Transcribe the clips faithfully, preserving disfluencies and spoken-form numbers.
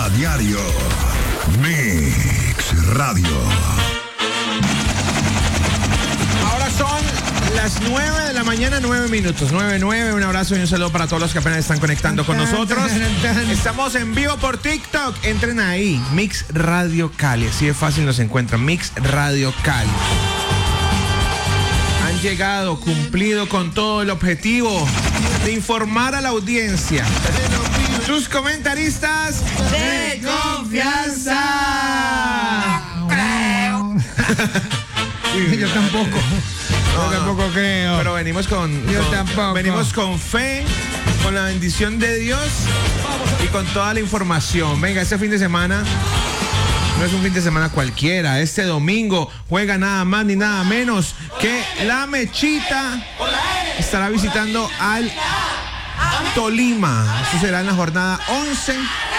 A diario. Mix Radio. Ahora son las nueve de la mañana, nueve minutos. nueve, nueve. Un abrazo y un saludo para todos los que apenas están conectando con nosotros. Estamos en vivo por TikTok. Entren ahí. Mix Radio Cali. Así de fácil nos encuentran. Mix Radio Cali. Han llegado, cumplido con todo el objetivo de informar a la audiencia. Sus comentaristas de confianza. Yo tampoco. No, Yo tampoco no. creo. Pero venimos con, Yo con- tampoco. venimos con fe, con la bendición de Dios y con toda la información. Venga, este fin de semana no es un fin de semana cualquiera. Este domingo juega nada más ni nada menos que la Mechita. Estará visitando al Tolima. Eso será en la jornada once.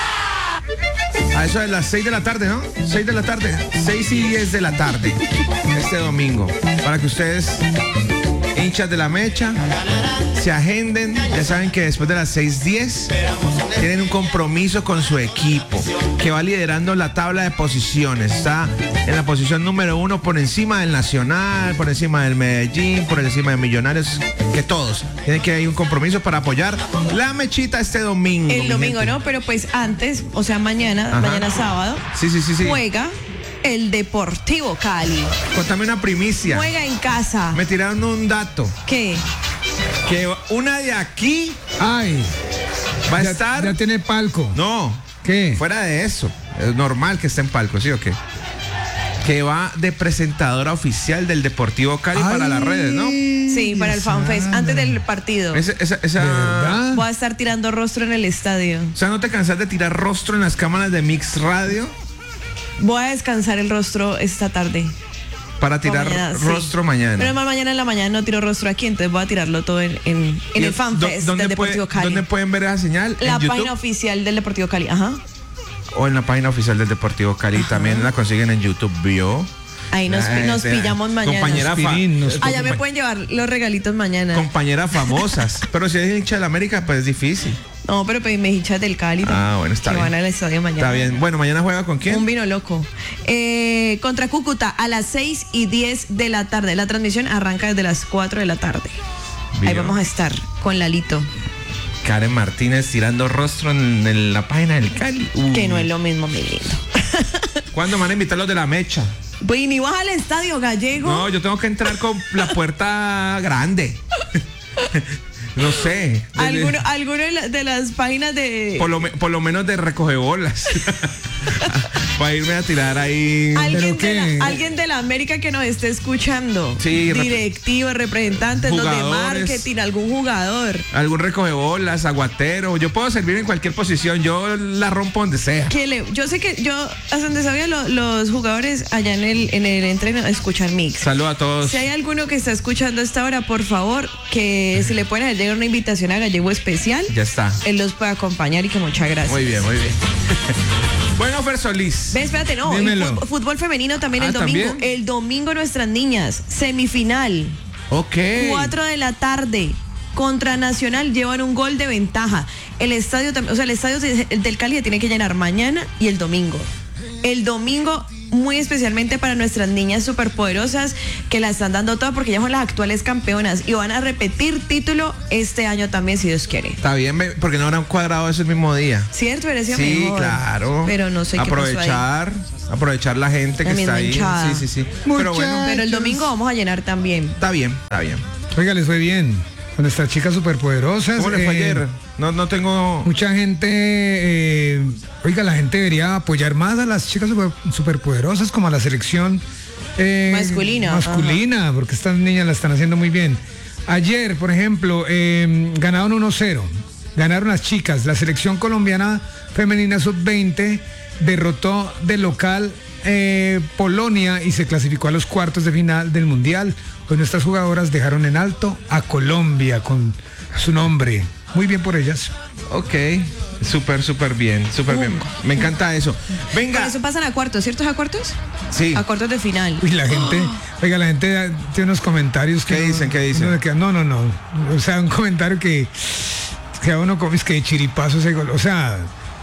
A eso de las seis de la tarde, ¿no? seis de la tarde. seis y diez de la tarde. Este domingo. Para que ustedes, hinchas de la Mecha, se agenden. Ya saben que después de las seis diez tienen un compromiso con su equipo, que va liderando la tabla de posiciones. Está en la posición número uno, por encima del Nacional, por encima del Medellín, por encima de Millonarios, que todos tienen que ir un compromiso para apoyar la Mechita este domingo. El mi domingo, gente. ¿no? Pero pues antes, o sea, mañana, Ajá. mañana sábado, Sí, sí, sí, sí. juega el Deportivo Cali. Contame una primicia. Juega en casa. Me tiraron un dato. ¿Qué? Que una de aquí Ay, va a ya, estar. ya tiene palco. No. ¿Qué? Fuera de eso. Es normal que esté en palco, ¿sí o qué? Que va de presentadora oficial del Deportivo Cali para Ay, las redes, ¿no? Sí, para el FanFest, Sandra. antes del partido. Esa, esa, esa- ¿De verdad? Voy a estar tirando rostro en el estadio. O sea, ¿no te cansas de tirar rostro en las cámaras de Mix Radio Voy a descansar el rostro esta tarde. para tirar O mañana, sí. rostro mañana? Pero más mañana en la mañana no tiro rostro aquí, entonces voy a tirarlo todo en, en, en ¿Y el FanFest dó- del Deportivo puede- Cali. ¿Dónde pueden ver esa señal? La ¿En YouTube? página oficial del Deportivo Cali, ajá. O en la página oficial del Deportivo Cali. También la consiguen en YouTube, ¿vio? Ahí nos, Ay, nos sí. pillamos mañana. Compañera, fa- Aspirín, nos- Allá me pueden llevar los regalitos mañana. compañeras famosas. Pero si es hincha de la América, pues es difícil. No, pero pues me hinchas del Cali. Ah, bueno, está que bien. van al estadio mañana. Está bien. Bueno, mañana juega con quién. Un vino loco. Eh, contra Cúcuta a las seis y diez de la tarde. La transmisión arranca desde las cuatro de la tarde. Ahí Bien. vamos a estar con Lalito. Karen Martínez tirando rostro en, en la página del Cali. Uh. Que no es lo mismo, mi lindo. ¿Cuándo van a invitar los de la Mecha? Pues ni vas al estadio gallego. No, yo tengo que entrar con la puerta grande. No sé. de- ¿Alguno, alguno de, la- de las páginas de. por, lo, me- por lo menos de recogebolas. Para irme a tirar ahí. ¿Alguien ¿Pero de, qué? la, alguien de la América que nos esté escuchando. Sí, rep- directivos, representantes, los de Jugadores. marketing, algún jugador. Algún recogebolas, aguatero. Yo puedo servir en cualquier posición. Yo la rompo donde sea. Que le, yo sé que yo, hasta donde sabía, lo- los jugadores allá en el, en el entreno escuchan Mix. Saludos a todos. Si hay alguno que está escuchando a esta hora, por favor, que se le pueda hacer llegar una invitación a Gallego especial. Ya está. Él los puede acompañar y que muchas gracias. Muy bien, muy bien. Bueno, Fer Solís. Ve, espérate, no. y Dímelo. fut- fútbol femenino también Ah, el domingo. ¿también? El domingo nuestras niñas, semifinal, Ok. cuatro de la tarde. Contra Nacional llevan un gol de ventaja. El estadio también, o sea, el estadio de- del Cali se tiene que llenar mañana y el domingo. El domingo, muy especialmente para nuestras niñas superpoderosas que la están dando toda porque ya son las actuales campeonas y van a repetir título este año también, si Dios quiere. Está bien, ve- porque no habrán cuadrado eso el mismo día. ¿Cierto? Parecía Sí, mejor. claro. Pero no sé qué pasó ahí. aprovechar, aprovechar la gente La que está misma ahí. hinchada. Sí, sí, sí. Pero bueno, Pero el domingo vamos a llenar también. está bien, está bien. Oiga, les fue bien. Con nuestras chicas superpoderosas. ¿Cómo le fue eh, ayer? No, no tengo. Mucha gente, eh, oiga, la gente debería apoyar más a las chicas super- superpoderosas como a la selección eh, Masculina, Masculina, porque estas niñas la están haciendo muy bien. Ayer, por ejemplo, eh, ganaron uno cero. Ganaron las chicas. La selección colombiana femenina sub veinte derrotó de local eh, Polonia y se clasificó a los cuartos de final del Mundial. Pues nuestras jugadoras dejaron en alto a Colombia con su nombre. Muy bien por ellas. Ok. Súper, súper bien, súper bien. Me encanta eso. Por Venga. eso pasan a cuartos, ¿cierto? ¿A cuartos? Sí. A cuartos de final. Uy, la gente, oiga, la gente tiene unos comentarios que ¿Qué no- dicen? ¿Qué dicen? uno le queda- No, no, no. O sea, un comentario que, que a uno como es que de chiripazo ese gol. O sea,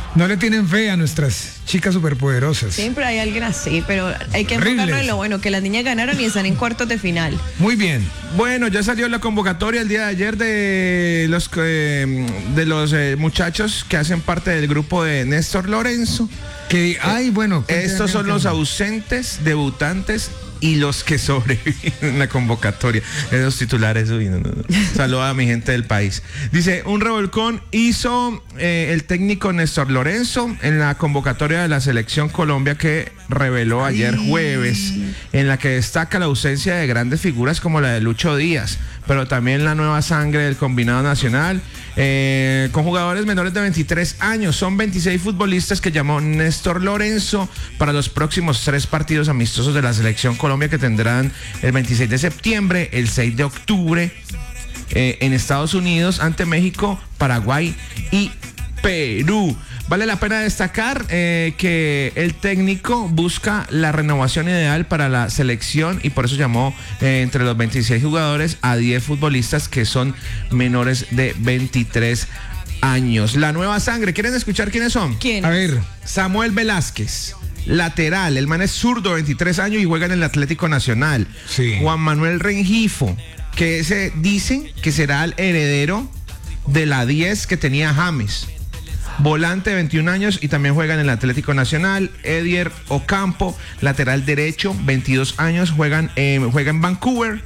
No le tienen fe a nuestras chicas superpoderosas. Siempre hay alguien así, pero hay que enfocarnos Horribles. en lo bueno, que las niñas ganaron y están en cuartos de final. Muy bien. Bueno, ya salió la convocatoria el día de ayer de los eh, de los eh, muchachos que hacen parte del grupo de Néstor Lorenzo. Que, ay, bueno. Estos son los ausentes, debutantes y los que sobreviven en la convocatoria. Esos titulares, uy, no, no, no. Saluda a mi gente del país. Dice, un revolcón hizo eh, el técnico Néstor Lorenzo en la convocatoria de la Selección Colombia que reveló ayer jueves, en la que destaca la ausencia de grandes figuras como la de Lucho Díaz, pero también la nueva sangre del combinado nacional, eh, con jugadores menores de veintitrés años. Son veintiséis futbolistas que llamó Néstor Lorenzo para los próximos tres partidos amistosos de la Selección Colombia, que tendrán el veintiséis de septiembre, el seis de octubre eh, en Estados Unidos ante México, Paraguay y Perú. Vale la pena destacar eh, que el técnico busca la renovación ideal para la selección y por eso llamó eh, entre los veintiséis jugadores a diez futbolistas que son menores de veintitrés años. La nueva sangre, ¿quieren escuchar quiénes son? ¿Quién? A ver. Samuel Velázquez, lateral, el man es zurdo, veintitrés años y juega en el Atlético Nacional. Sí. Juan Manuel Rengifo, que se dicen que será el heredero de la diez que tenía James. Volante de veintiún años y también juega en el Atlético Nacional. Edier Ocampo, lateral derecho, veintidós años, juegan, eh, juega en Vancouver.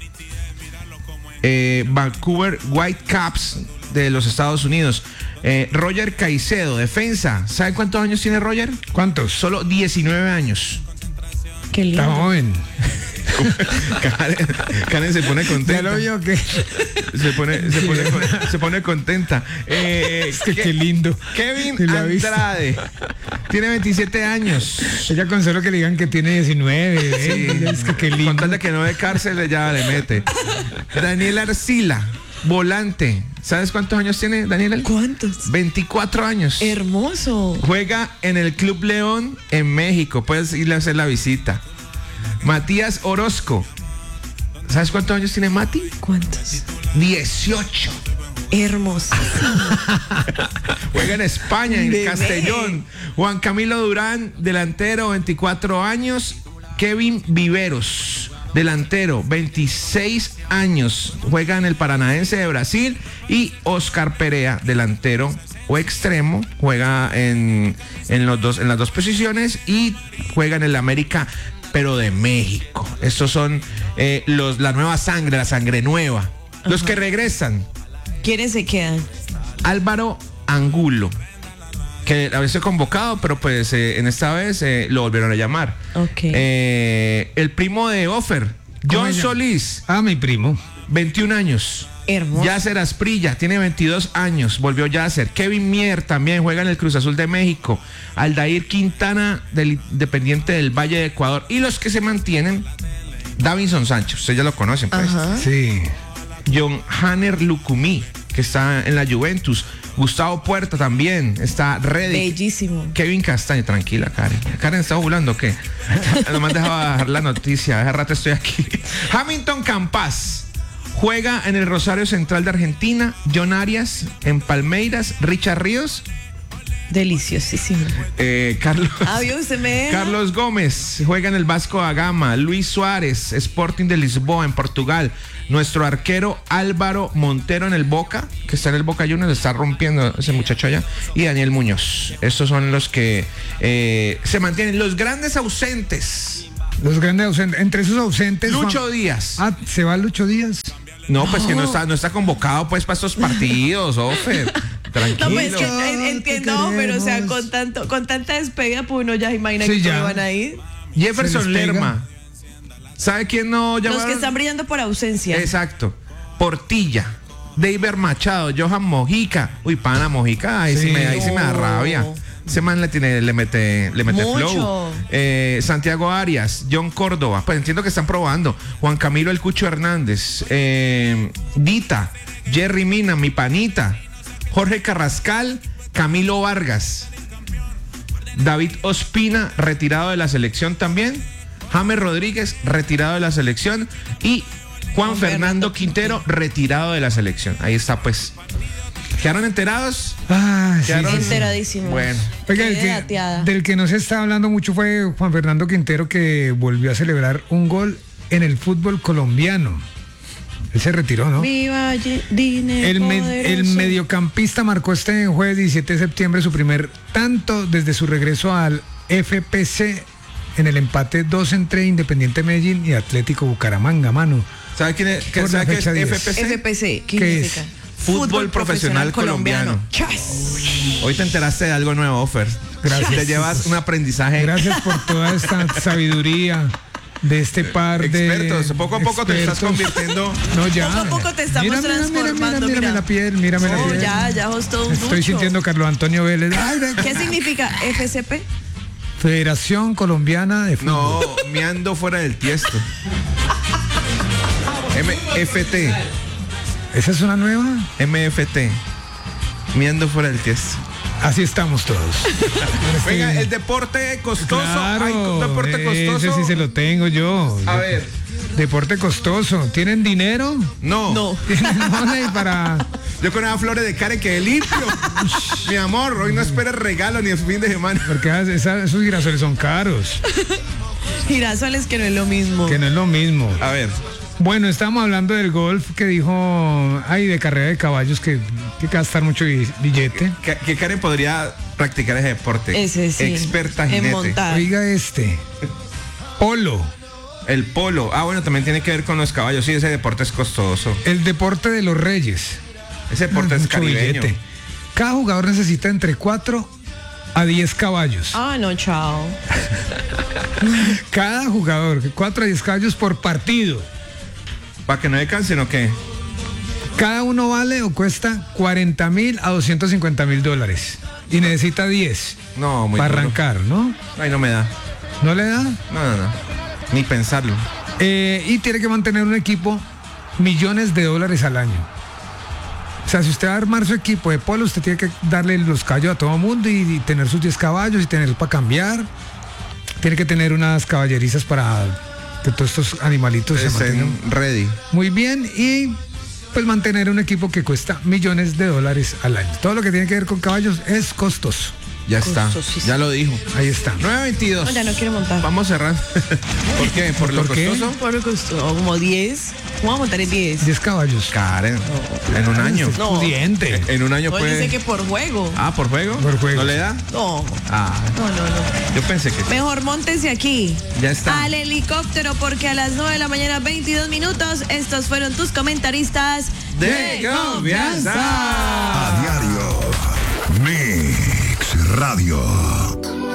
Eh, Vancouver Whitecaps de los Estados Unidos. Eh, Roger Caicedo, defensa. ¿Saben cuántos años tiene Roger? ¿Cuántos? Solo diecinueve años. Qué lindo. Está joven. Karen, Karen se pone contenta. Ya lo vio que. Se pone, se pone, se pone contenta. Eh, Es que qué lindo. Kevin Sí, lo ha visto. Andrade tiene veintisiete años. Ella con solo que le digan que tiene diecinueve. ¿eh? Es que qué Con lindo. tal de que no de cárcel ya le mete. Daniel Arcila, volante. ¿Sabes cuántos años tiene Daniel? ¿Cuántos? veinticuatro años. Hermoso. Juega en el Club León en México. Puedes irle a hacer la visita. Matías Orozco. ¿Sabes cuántos años tiene Mati? ¿Cuántos? dieciocho. Hermoso. Juega en España, en Bebé. Castellón. Juan Camilo Durán, delantero, veinticuatro años. Kevin Viveros, delantero, veintiséis años. Juega en el Paranaense de Brasil. Y Oscar Perea, delantero o extremo, juega en, en, los dos, en las dos posiciones y juega en el América, pero de México. Estos son eh, los, la nueva sangre, la sangre nueva. Los que regresan. ¿Quiénes se quedan? Álvaro Angulo, que a veces convocado, pero pues eh, en esta vez eh, lo volvieron a llamar. Ok. Eh, el primo de Offer, ¿Cómo John se llama? Solís, Ah, mi primo. veintiún años. Hermoso. Yasser Asprilla tiene veintidós años, volvió Yasser. Kevin Mier también juega en el Cruz Azul de México. Aldair Quintana del Independiente del Valle de Ecuador. Y los que se mantienen, Davinson Sánchez, ustedes ya lo conocen, pues. Ajá. Sí. John Hanner Lucumí, que está en la Juventus. Gustavo Puerta también, está Reddick. Bellísimo. Kevin Castaño, tranquila, Karen. Karen está ovulando, ¿o qué? Nomás dejaba dar la noticia, hace rato estoy aquí. Hamilton Campas juega en el Rosario Central de Argentina. John Arias en Palmeiras. Richard Ríos. Deliciosísimo. Eh, Carlos. Adiós, se me deja. Carlos Gómez juega en el Vasco da Gama. Luis Suárez, Sporting de Lisboa en Portugal. Nuestro arquero Álvaro Montero en el Boca, que está en el Boca Juniors, está rompiendo ese muchacho allá. Y Daniel Muñoz. Estos son los que eh, se mantienen. Los grandes ausentes. Los grandes ausentes. Entre esos ausentes. Lucho Juan- Díaz. Ah, ¿se va Lucho Díaz? No, pues que no está, no está convocado pues para estos partidos, Ofer. Tranquilo. No, pues es que No, en- te entiendo, pero o sea, queremos. con tanto, con tanta despedida, pues uno ya imagina Sí, que ya. todos van a ir. Se Jefferson les pega. Lerma. ¿Sabe quién no Los llamaron? que están brillando por ausencia. Exacto. Portilla, David Machado, Johan Mojica. Uy, pana Mojica, ahí sí, Sí. me, ahí sí me da No. rabia. Ese man le tiene, le mete, le mete Mucho. flow. Eh, Santiago Arias, John Córdoba. Pues entiendo que están probando. Juan Camilo El Cucho Hernández, eh, Dita, Jerry Mina, mi panita, Jorge Carrascal, Camilo Vargas, David Ospina, retirado de la selección también. James Rodríguez, retirado de la selección. Y Juan Juan Fernando Fernando Quintero, retirado de la selección. Ahí está, pues. ¿Quedaron enterados? Ah, sí, ¿Quedaron? sí, sí. Enteradísimo. Bueno. Oiga, el Quedé que, dateada. del que no se está hablando mucho fue Juan Fernando Quintero, que volvió a celebrar un gol en el fútbol colombiano. Él se retiró, ¿no? Viva Ye- Dine El, me- el poderoso. mediocampista marcó este jueves diecisiete de septiembre su primer tanto desde su regreso al F P C en el empate dos entre Independiente Medellín y Atlético Bucaramanga, mano. ¿Sabe quién es, qué, Por ¿sabe la qué es fecha diez. F P C? F P C, ¿qué, ¿Qué significa? Fútbol Profesional Colombiano. Chas. Hoy te enteraste de algo nuevo, Fer. Gracias. Te llevas un aprendizaje. Gracias por toda esta sabiduría de este par de Expertos, poco a poco te estás expertos. convirtiendo. No, ya. Poco a poco te estamos Mira, mira, mira, transformando, Mira, mírame mira. la piel, mírame la No, piel. ya, ya sos todo un Estoy ducho. sintiendo Carlos Antonio Vélez. Ay, ve- ¿Qué significa F C P? Federación Colombiana de Fútbol. No, meando fuera del tiesto. M F T. ¿Esa es una nueva? M F T. Meando fuera del tiesto. Así estamos todos. Venga, el deporte costoso. Claro, Hay un deporte costoso. ese sí se lo tengo yo. A ver. Deporte costoso. ¿Tienen dinero? No. No. ¿Tienen money para...? Yo con esas flores de Karen quedé limpio. Mi amor, hoy no esperes regalo ni el fin de semana. Porque esas- esas- esos girasoles son caros. Girasoles que no es lo mismo. Que no es lo mismo. A ver. Bueno, estamos hablando del golf que dijo, ay, de carrera de caballos que que gastar mucho bi- billete. Que, que Karen podría practicar ese deporte. Ese sí. Experta En jinete. montar. Oiga este, polo, El polo. Ah, bueno, también tiene que ver con los caballos. Sí, ese deporte es costoso. el deporte de los reyes. Ese deporte es Mucho caribeño. billete. Cada jugador necesita entre cuatro a diez caballos. Ah, no, chao. Cada jugador, cuatro a diez caballos por partido. ¿Para que no descansen o qué? Cada uno vale o cuesta cuarenta mil a doscientos cincuenta mil dólares. Y necesita diez No, muy para duro. arrancar, ¿no? Ay, no me da. ¿No le da? No, no, no. Ni pensarlo. Eh, y tiene que mantener un equipo millones de dólares al año. O sea, si usted va a armar su equipo de polo, usted tiene que darle los callos a todo mundo y, y tener sus diez caballos y tener para cambiar. Tiene que tener unas caballerizas para que todos estos animalitos se mantengan Estén ready. muy bien y pues mantener un equipo que cuesta millones de dólares al año. Todo lo que tiene que ver con caballos es costoso. Ya está. Costosísimo. Ya lo dijo. Ahí está. nueve veintidós. No, ya no quiero montar. Vamos cerrando. ¿Por qué? ¿Por lo ¿Por qué? costoso? Por lo costó, como diez. Vamos a montar en diez. diez caballos. Karen. En un año. No. Pudiente. En un año No, puede. dice que por juego. Ah, ¿por juego? Por juego. ¿No le da? No, Ah, no, no, no. yo pensé que. Mejor móntese aquí. Ya está. Al helicóptero, porque a las nueve de la mañana, veintidós minutos, estos fueron tus comentaristas De confianza. A diario. Mix Radio.